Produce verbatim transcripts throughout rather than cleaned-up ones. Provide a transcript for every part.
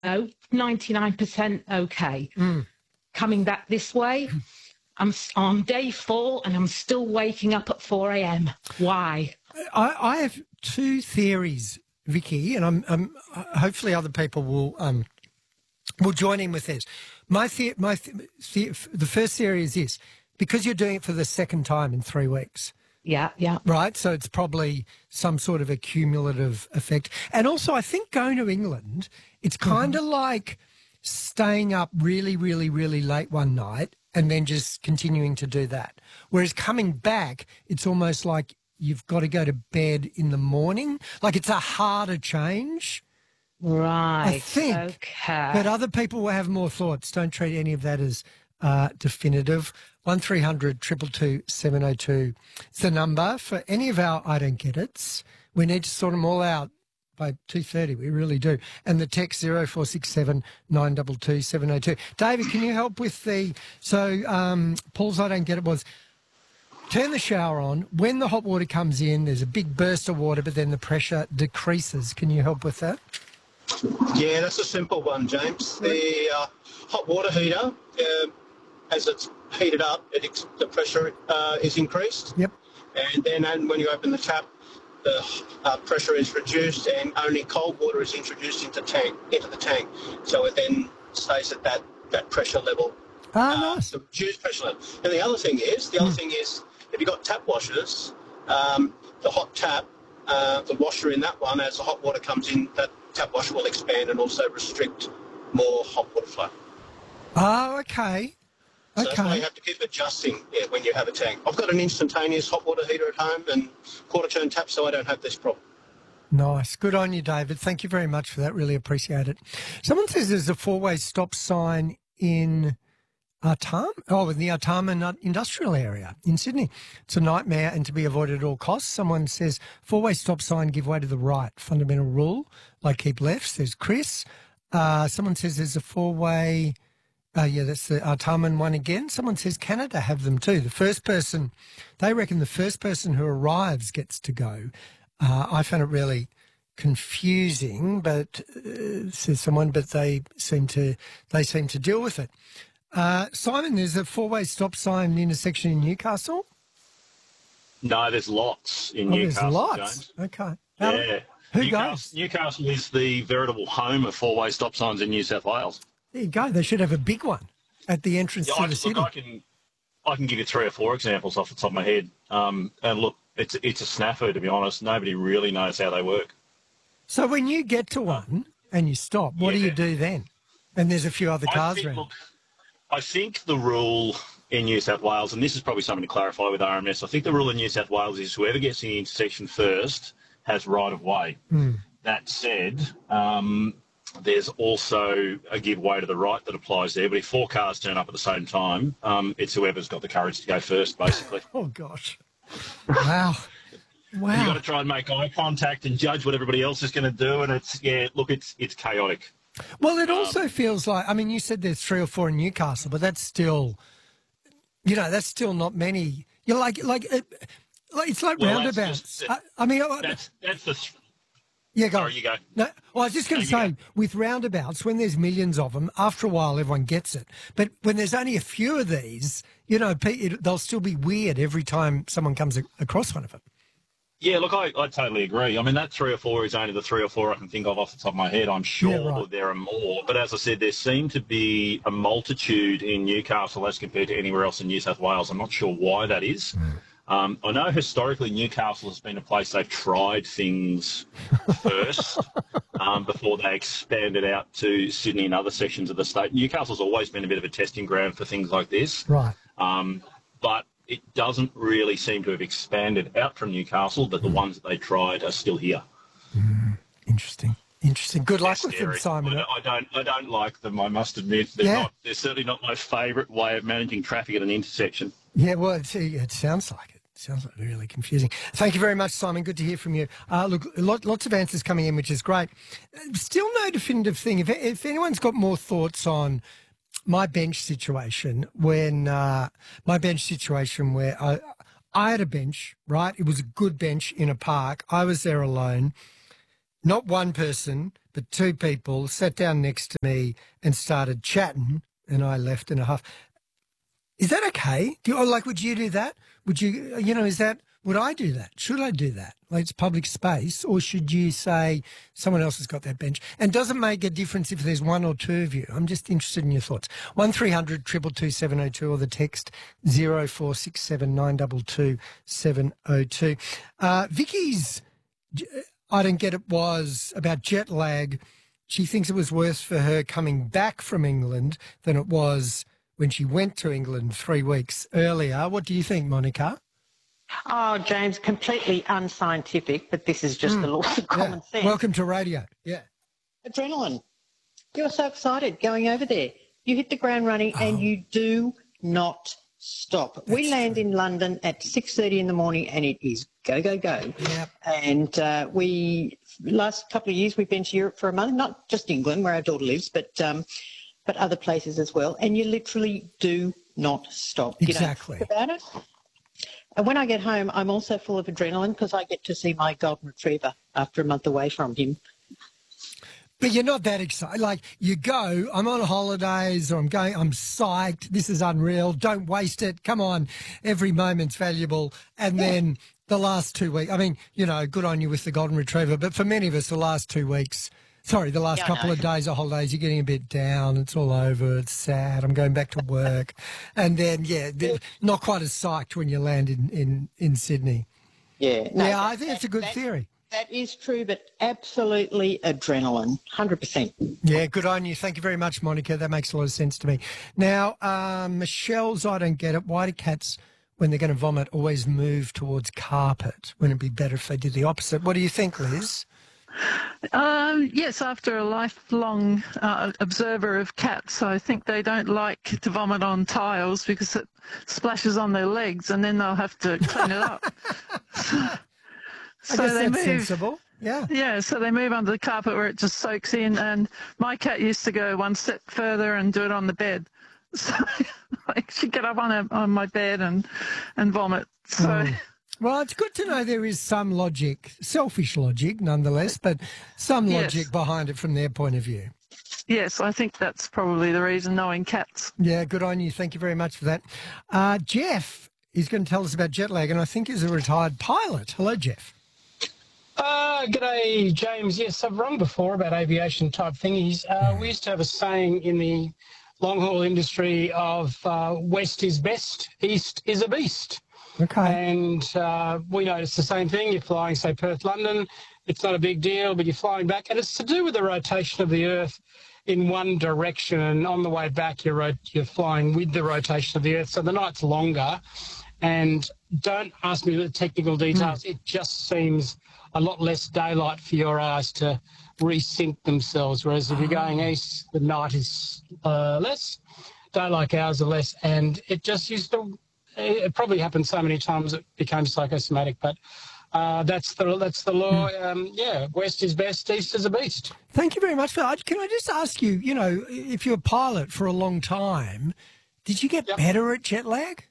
know, ninety-nine percent okay. Mm. Coming back this way, I'm on day four and I'm still waking up at four a m. Why? I, I have two theories, Vicky, and I'm, I'm hopefully other people will um will join in with this. My the, my the, the first theory is this: because you're doing it for the second time in three weeks. Yeah, yeah. Right, so it's probably some sort of a cumulative effect. And also, I think going to England, it's kind of mm-hmm. like staying up really, really, really late one night and then just continuing to do that. Whereas coming back, it's almost like you've got to go to bed in the morning. Like it's a harder change. Right. I think. Okay. But other people will have more thoughts. Don't treat any of that as uh, definitive. one three hundred two two two seven oh two. It's the number for any of our I Don't Get It's. We need to sort them all out by two thirty. We really do. And the text zero four six seven nine two two seven oh two. David, can you help with the... So um, Paul's I Don't Get It was turn the shower on. When the hot water comes in, there's a big burst of water, but then the pressure decreases. Can you help with that? Yeah, that's a simple one, James. The uh, hot water heater, uh, as it's heated up, it ex- the pressure uh, is increased. Yep. And then and when you open the tap, the uh, pressure is reduced and only cold water is introduced into tank into the tank. So it then stays at that, that pressure level. Ah, uh, nice. The reduced pressure level. And the other thing is, the other mm. thing is, if you've got tap washers, um, the hot tap, uh, the washer in that one, as the hot water comes in, that tap washer will expand and also restrict more hot water flow. Oh, okay. So okay. that's why you have to keep adjusting yeah, when you have a tank. I've got an instantaneous hot water heater at home and quarter turn tap, so I don't have this problem. Nice. Good on you, David. Thank you very much for that. Really appreciate it. Someone says there's a four-way stop sign in Artarmon, oh, in the Artarmon industrial area in Sydney. It's a nightmare and to be avoided at all costs. Someone says four-way stop sign, give way to the right. Fundamental rule, like keep lefts. There's Chris. Uh, someone says there's a four-way... Uh, yeah, that's the Artarmon one again. Someone says Canada have them too. The first person, they reckon the first person who arrives gets to go. Uh, I found it really confusing, but uh, says someone, but they seem to they seem to deal with it. Uh, Simon, there's a four-way stop sign intersection in Newcastle. No, there's lots in oh, Newcastle. There's lots. James. Okay. How, yeah. Who Newcastle, goes? Newcastle is the veritable home of four-way stop signs in New South Wales. There you go. They should have a big one at the entrance yeah, to I, the look, city. I can, I can give you three or four examples off the top of my head. Um, and look, it's it's a snafu, to be honest. Nobody really knows how they work. So when you get to one and you stop, what yeah. do you do then? And there's a few other cars I think, around. Look, I think the rule in New South Wales, and this is probably something to clarify with R M S, I think the rule in New South Wales is whoever gets to the intersection first has right of way. Mm. That said, um, there's also a give way to the right that applies there. But if four cars turn up at the same time, um, it's whoever's got the courage to go first, basically. Oh, gosh. Wow. Wow. You've got to try and make eye contact and judge what everybody else is going to do. And it's, yeah, look, it's it's chaotic. Well, it also um, feels like, I mean, you said there's three or four in Newcastle, but that's still, you know, that's still not many. You're like, like, it, like it's like well, roundabouts. Just, I, I mean, that's, that's the... Yeah, go. Sorry, you go. No, well, I was just going to say, go. With roundabouts, when there's millions of them, after a while everyone gets it. But when there's only a few of these, you know, they'll still be weird every time someone comes across one of them. Yeah, look, I, I totally agree. I mean, that three or four is only the three or four I can think of off the top of my head. I'm sure yeah, right. there are more. But as I said, there seem to be a multitude in Newcastle as compared to anywhere else in New South Wales. I'm not sure why that is. Mm. Um, I know historically Newcastle has been a place they've tried things first um, before they expanded out to Sydney and other sections of the state. Newcastle's always been a bit of a testing ground for things like this. Right. Um, but it doesn't really seem to have expanded out from Newcastle, but the mm. ones that they tried are still here. Mm. Interesting. Interesting. Good luck they're with scary. them, Simon. I don't, I don't like them, I must admit. They're, yeah. not, they're certainly not my favourite way of managing traffic at an intersection. Yeah, well, it, it sounds like it. Sounds like really confusing. Thank you very much, Simon. Good to hear from you. Uh, look, lot, lots of answers coming in, which is great. Still no definitive thing. If, if anyone's got more thoughts on my bench situation, when uh, my bench situation where I, I had a bench, right? It was a good bench in a park. I was there alone. not one person, but two people sat down next to me and started chatting, and I left in a huff. Is that okay? Do you, or like, would you do that? Would you, you know, is that, would I do that? Should I do that? Like, it's public space, or should you say someone else has got that bench? And does it make a difference if there's one or two of you? I'm just interested in your thoughts. one three hundred two two two seven oh two or the text zero four six seven nine two two seven oh two. Uh, Vicky's, I don't get it, was about jet lag. She thinks it was worse for her coming back from England than it was when she went to England three weeks earlier. What do you think, Monica? Oh, James, completely unscientific, but this is just Mm. the laws of common Yeah. sense. Welcome to radio. Yeah. Adrenaline. You were so excited going over there. You hit the ground running and Oh. you do not stop. we That's land true. in London at six thirty in the morning and it is go, go, go. Yep. And uh, we, last couple of years, we've been to Europe for a month, not just England where our daughter lives, but um, but other places as well. And you literally do not stop. Exactly. You don't think about it. And when I get home, I'm also full of adrenaline because I get to see my golden retriever after a month away from him. But you're not that excited. Like, you go, I'm on holidays or I'm going, I'm psyched. This is unreal. Don't waste it. Come on. Every moment's valuable. And Yeah. then the last two weeks, I mean, you know, good on you with the golden retriever. But for many of us, the last two weeks, sorry, the last Yeah, I couple know. of days of holidays, you're getting a bit down. It's all over. It's sad. I'm going back to work. And then, yeah, they're not quite as psyched when you land in, in, in Sydney. Yeah. No, yeah, that- I think that- it's a good that- theory. That is true, but absolutely adrenaline, one hundred percent. Yeah, good on you. Thank you very much, Monica. That makes a lot of sense to me. Now, um, Michelle's, I don't get it. Why do cats, when they're going to vomit, always move towards carpet? Wouldn't it be better if they did the opposite? What do you think, Liz? Um, yes, after a lifelong uh, observer of cats, I think they don't like to vomit on tiles because it splashes on their legs and then they'll have to clean it up. I so guess they that's move. sensible. Yeah. Yeah, so they move under the carpet where it just soaks in. And my cat used to go one step further and do it on the bed. So like she'd get up on a, on my bed and and vomit. So. Mm. Well, it's good to know there is some logic, selfish logic nonetheless, but some Yes. logic behind it from their point of view. Yes, I think that's probably the reason, knowing cats. Yeah, good on you. Thank you very much for that. Uh, Jeff is going to tell us about jet lag, and I think he's a retired pilot. Hello, Jeff. Uh, g'day, James. Yes, I've rung before about aviation type thingies. Uh, we used to have a saying in the long haul industry of uh, west is best, east is a beast. Okay. And uh, we noticed the same thing. You're flying, say, Perth, London. It's not a big deal, but you're flying back. And it's to do with the rotation of the Earth in one direction. And on the way back, you're, rot- you're flying with the rotation of the Earth. So the night's longer. And don't ask me the technical details. It just seems a lot less daylight for your eyes to resync themselves. Whereas if you're going east, the night is uh, less, daylight hours are less. And it just used to, it probably happened so many times it became psychosomatic. But uh, that's the that's the law. Um, yeah, west is best, east is a beast. Thank you very much for that. Can I just ask you, you know, if you're a pilot for a long time, did you get Yep. better at jet lag?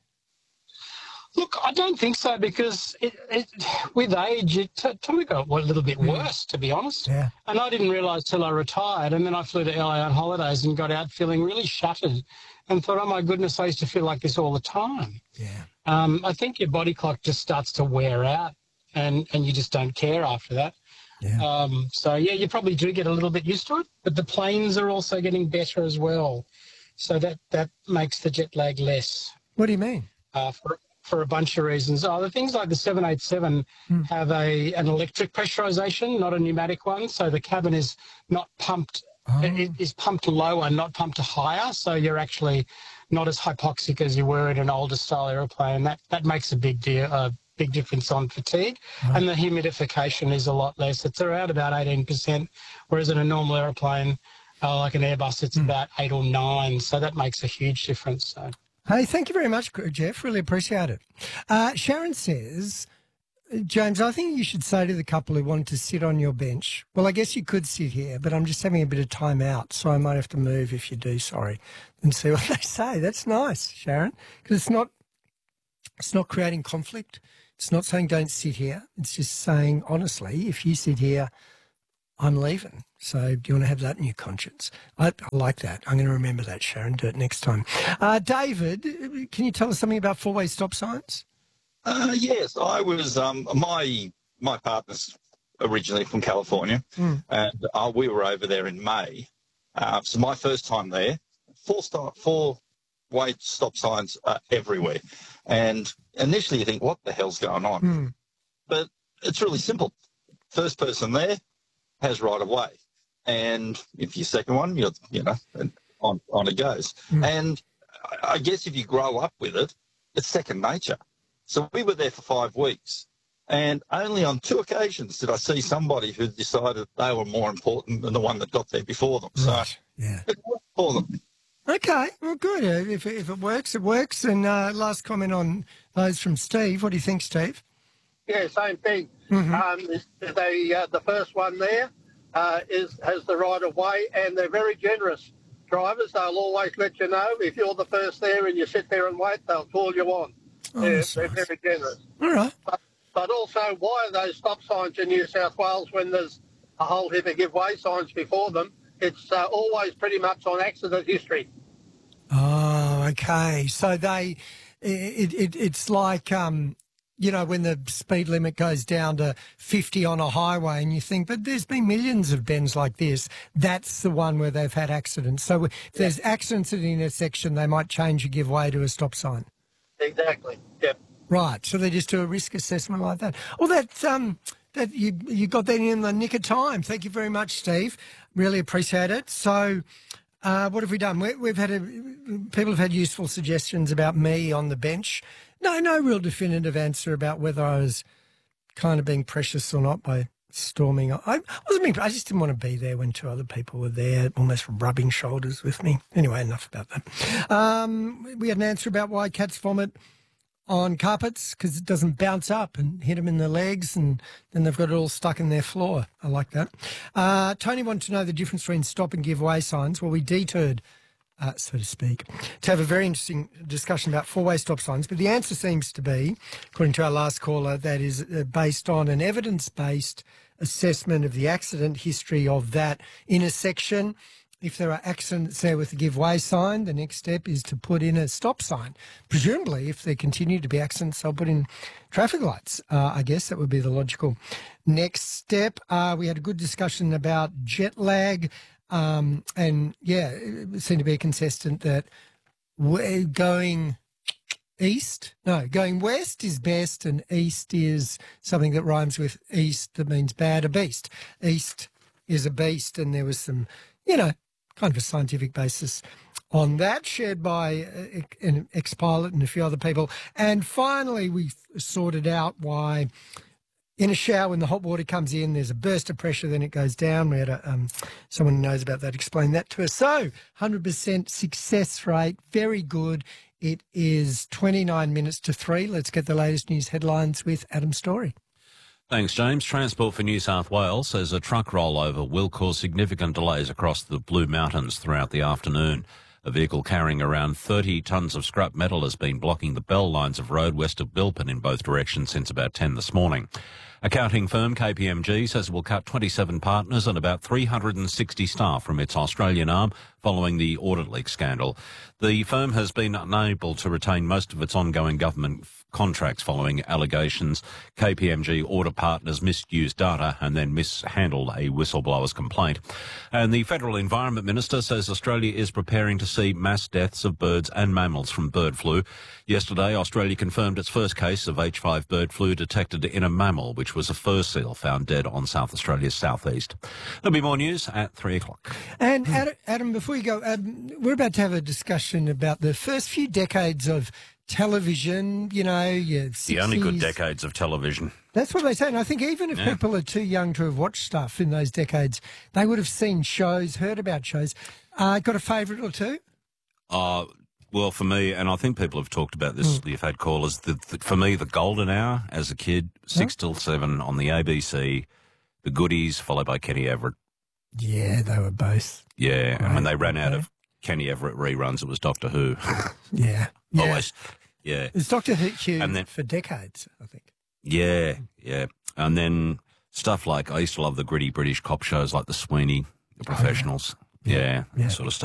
Look, I don't think so because it, it, with age, it t- probably got a little bit worse, to be honest. Yeah. And I didn't realise till I retired, and then I flew to L A on holidays and got out feeling really shattered and thought, oh, my goodness, I used to feel like this all the time. Yeah. Um, I think your body clock just starts to wear out and, and you just don't care after that. Yeah. Um, so, yeah, you probably do get a little bit used to it, but the planes are also getting better as well. So that, that makes the jet lag less. What do you mean? Uh, for for a bunch of reasons. Oh, the things like the seven eighty-seven Mm. have a an electric pressurization, not a pneumatic one. So the cabin is not pumped, Oh. it is pumped lower, not pumped higher. So you're actually not as hypoxic as you were in an older style aeroplane. That that makes a big deal, a big difference on fatigue. Right. And the humidification is a lot less. It's around about eighteen percent, whereas in a normal aeroplane, uh, like an Airbus, it's Mm. about eight or nine. So that makes a huge difference. So. Hey, thank you very much, Jeff. Really appreciate it. Uh, Sharon says, James, I think you should say to the couple who wanted to sit on your bench, well, I guess you could sit here, but I'm just having a bit of time out, so I might have to move if you do, sorry, and see what they say. That's nice, Sharon, because it's not, it's not creating conflict. It's not saying don't sit here. It's just saying, honestly, if you sit here, I'm leaving. So do you want to have that in your conscience? I, I like that. I'm going to remember that, Sharon. Do it next time. Uh, David, can you tell us something about four-way stop signs? Uh, yes, I was. Um, my my partner's originally from California, Mm. and uh, we were over there in May. Uh, so my first time there, four stop four way stop signs are everywhere, and initially you think, what the hell's going on? Mm. But it's really simple. First person there has right of way, and if you're second one, you're you know and on on it goes. Mm. And I I guess if you grow up with it, it's second nature. So we were there for five weeks, and only on two occasions did I see somebody who decided they were more important than the one that got there before them. Right, So yeah. it worked for them. Okay, well, good. Uh, If, if it works, it works. And uh, last comment on those from Steve. What do you think, Steve? Yeah, same thing. Mhm. Um, they, uh, the first one there uh, is has the right of way, and they're very generous drivers. They'll always let you know if you're the first there and you sit there and wait. They'll call you on. Oh, they're, that's they're nice. very generous. All right. But, but also, why are those stop signs in New South Wales when there's a whole heap of give way signs before them? It's uh, always pretty much on accident history. Oh, okay. So they, it, it it's like, um, you know, when the speed limit goes down to fifty on a highway and you think, but there's been millions of bends like this. That's the one where they've had accidents. So if there's accidents at an intersection, they might change a give way to a stop sign. Exactly. Yep. Right. So they just do a risk assessment like that. Well, that, um, that you, you got that in the nick of time. Thank you very much, Steve. Really appreciate it. So, Uh, what have we done? We, we've had a, people have had useful suggestions about me on the bench. No, no real definitive answer about whether I was kind of being precious or not by storming. I, I wasn't being, I just didn't want to be there when two other people were there, almost rubbing shoulders with me. Anyway, enough about that. Um, we had an answer about why cats vomit on carpets, because it doesn't bounce up and hit them in the legs, and then they've got it all stuck in their floor. I like that. Uh, Tony wanted to know the difference between stop and give way signs. Well, we detoured, uh, so to speak, to have a very interesting discussion about four-way stop signs, but the answer seems to be, according to our last caller, that is uh, based on an evidence-based assessment of the accident history of that intersection. If there are accidents there with the give way sign, the next step is to put in a stop sign. Presumably, if there continue to be accidents, they'll put in traffic lights. Uh, I guess that would be the logical next step. Uh, we had a good discussion about jet lag. Um, and, yeah, it seemed to be a contestant that we're going east. No, going west is best, and east is something that rhymes with east that means bad, a beast. East is a beast, and there was some, you know, kind of a scientific basis on that, shared by uh, an ex-pilot and a few other people. And finally, we sorted out why in a shower, when the hot water comes in, there's a burst of pressure, then it goes down. We had a, um, someone who knows about that explain that to us. So, one hundred percent success rate, very good. It is twenty-nine minutes to three. Let's get the latest news headlines with Adam Story. Thanks, James. Transport for New South Wales says a truck rollover will cause significant delays across the Blue Mountains throughout the afternoon. A vehicle carrying around thirty tonnes of scrap metal has been blocking the Bell lines of road west of Bilpin in both directions since about ten this morning. Accounting firm K P M G says it will cut twenty-seven partners and about three hundred sixty staff from its Australian arm following the audit leak scandal. The firm has been unable to retain most of its ongoing government contracts following allegations K P M G audit partners misused data and then mishandled a whistleblower's complaint. And the Federal Environment Minister says Australia is preparing to see mass deaths of birds and mammals from bird flu. Yesterday, Australia confirmed its first case of H five bird flu detected in a mammal, which was a fur seal found dead on South Australia's southeast. There'll be more news at three o'clock. And Adam, Adam before you go, um, we're about to have a discussion about the first few decades of television, you know, your sixties. The only good decades of television. That's what they say. And I think even if Yeah. people are too young to have watched stuff in those decades, they would have seen shows, heard about shows. Uh, got a favourite or two? Uh, well, for me, and I think people have talked about this, Mm. you've had callers, the, the, for me, the golden hour as a kid, six till seven on the A B C, the Goodies, followed by Kenny Everett. Yeah, they were both. Yeah, and when they ran out okay. of Kenny Everett reruns, it was Doctor Who. Yeah. Yeah. Always. Yeah. It's Doctor Who And then- for decades, I think. Yeah, yeah. And then Stuff like, I used to love the gritty British cop shows like The Sweeney, The Professionals. Oh, yeah. Yeah, Yeah. that sort of stuff.